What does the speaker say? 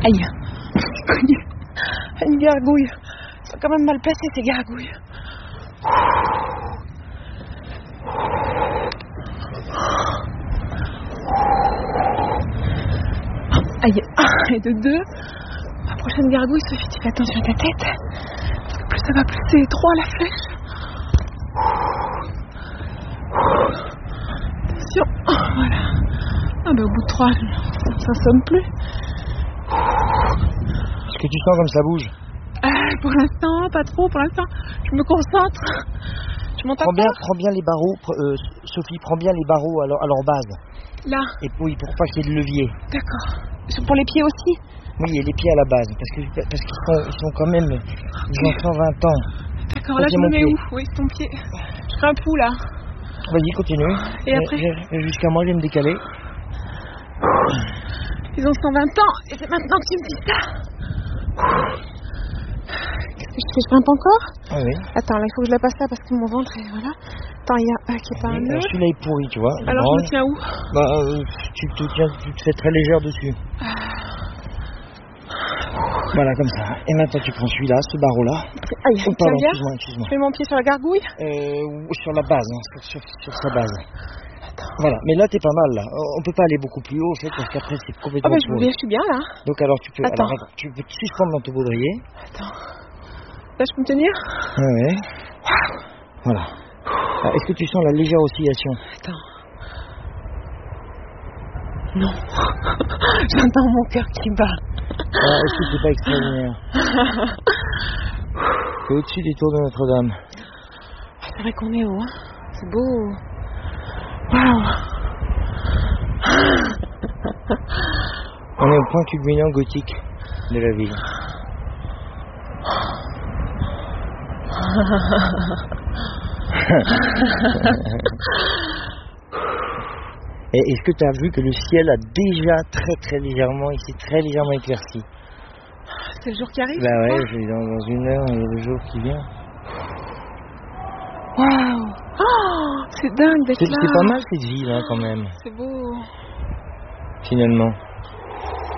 Aïe. J'ai connu une gargouille. Ils sont quand même mal placés ces gargouilles. Aïe. Et de 2. La prochaine gargouille, Sophie, tu fais attention à ta tête. Parce que plus ça va, plus c'est étroit la flèche. Attention. Voilà. Ah ben au bout de 3, ça somme plus. Est-ce que tu sens comme ça bouge? Pour l'instant, pas trop. Pour l'instant, je me concentre. Je m'entends pas. Prends bien les barreaux, Sophie, prends bien les barreaux à leur base. Là. Et oui, pour pas qu'il y ait de levier. D'accord. Pour les pieds aussi? Oui, et les pieds à la base, parce qu'ils sont quand même, ils ont 120 ans. D'accord, là je me mets où? Oui, c'est ton pied. Je ferai un pouls là. Vas-y, continue. Et après? Jusqu'à moi, je vais me décaler. Ils ont 120 ans, et c'est maintenant que tu me dis ça. Qu'est-ce que je fais? Je grimpe encore? Ah oui. Attends, là il faut que je la passe là parce que mon ventre est, voilà. Attends, il y a un qui est pas un nœud. Celui-là est pourri, tu vois. Alors je me tiens où? Tu te fais très légère dessus. Voilà, comme ça. Et maintenant, tu prends celui-là, ce barreau-là. Aïe, oh, pardon, excuse-moi. Je mets mon pied sur la gargouille? Sur la base, hein, sur sa base. Attends. Voilà, mais là, t'es pas mal, là. On peut pas aller beaucoup plus haut, en fait, parce qu'après, c'est complètement je suis bien, là. Donc, alors, tu peux attends. Tu peux te suspendre dans ton baudrier. Attends. Là, je peux me tenir? Ouais. Voilà. Alors, est-ce que tu sens la légère oscillation? Attends. Non. J'entends mon cœur qui bat. Est-ce que c'est pas extraordinaire? C'est au-dessus des tours de Notre-Dame. C'est vrai qu'on est haut, hein. C'est beau. Waouh. On est au point culminant gothique de la ville. Et est-ce que tu as vu que le ciel a déjà très légèrement, ici très légèrement éclairci? C'est le jour qui arrive? Bah ouais, dans 1 heure, il y a le jour qui vient. Waouh! Oh, c'est dingue d'être là! C'est pas mal cette ville, hein, quand même. C'est beau. Finalement.